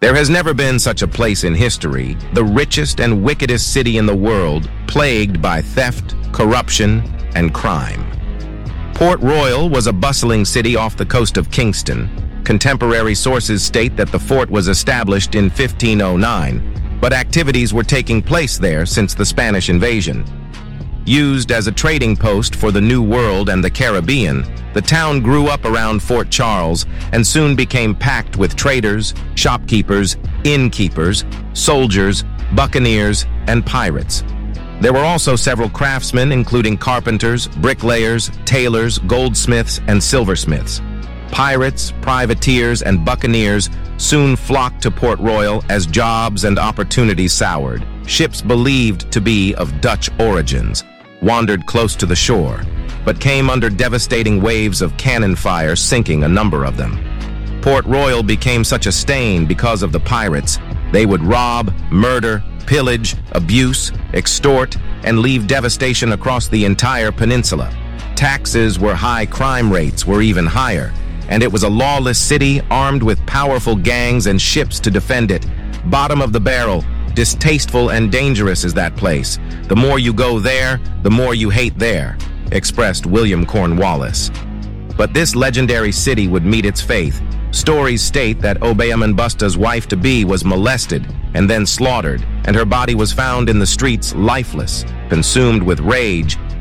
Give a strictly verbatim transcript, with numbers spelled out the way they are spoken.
There has never been such a place in history, the richest and wickedest city in the world, plagued by theft, corruption, and crime. Port Royal was a bustling city off the coast of Kingston. Contemporary sources state that the fort was established in fifteen oh nine, but activities were taking place there since the Spanish invasion. Used as a trading post for the New World and the Caribbean, the town grew up around Fort Charles and soon became packed with traders, shopkeepers, innkeepers, soldiers, buccaneers, and pirates. There were also several craftsmen, including carpenters, bricklayers, tailors, goldsmiths, and silversmiths. Pirates, privateers, and buccaneers soon flocked to Port Royal as jobs and opportunities soured. Ships believed to be of Dutch origins wandered close to the shore, but came under devastating waves of cannon fire, sinking a number of them. Port Royal became such a stain because of the pirates. They would rob, murder, pillage, abuse, extort, and leave devastation across the entire peninsula. Taxes were high, crime rates were even higher, and it was a lawless city armed with powerful gangs and ships to defend it. Bottom of the barrel, distasteful and dangerous is that place. The more you go there, the more you hate there, expressed William Cornwallis. But this legendary city would meet its fate. Stories state that Obayamon wife-to-be was molested and then slaughtered, and her body was found in the streets lifeless, consumed with rage